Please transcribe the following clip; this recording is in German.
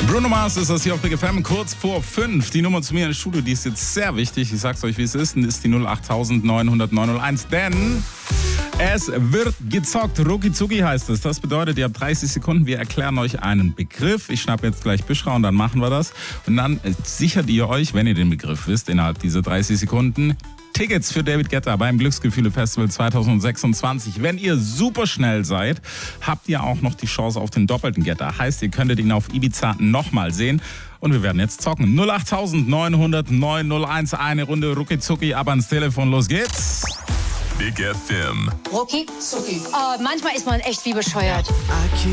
Bruno Mars ist das hier auf Big FM, kurz vor 5. Die Nummer zu mir ins Studio, die ist jetzt sehr wichtig. Ich sag's euch, wie es ist. Und ist die 08900 901. Denn es wird gezockt. Rucki Zucki heißt es. Das bedeutet, ihr habt 30 Sekunden. Wir erklären euch einen Begriff. Ich schnappe jetzt gleich Büschra und dann machen wir das. Und dann sichert ihr euch, wenn ihr den Begriff wisst, innerhalb dieser 30 Sekunden Tickets für David Guetta beim Glücksgefühle Festival 2026. Wenn ihr super schnell seid, habt ihr auch noch die Chance auf den doppelten Guetta. Heißt, ihr könntet ihn auf Ibiza nochmal sehen. Und wir werden jetzt zocken. 08900 901. Eine Runde Rucki Zucki, ab ans Telefon. Los geht's. Big FM. Rucki Zucki. Oh, manchmal ist man echt wie bescheuert.